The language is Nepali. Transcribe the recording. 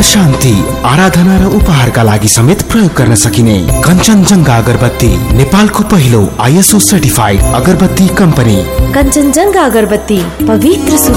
शान्ति, आराधना र उपहारका लागि समेत प्रयोग गर्न सकिने कञ्चनजङ्घा अगरबत्ती नेपालको पहिलो ISO सर्टिफाइड अगरबत्ती कम्पनी। कञ्चनजङ्घा अगरबत्ती, पवित्र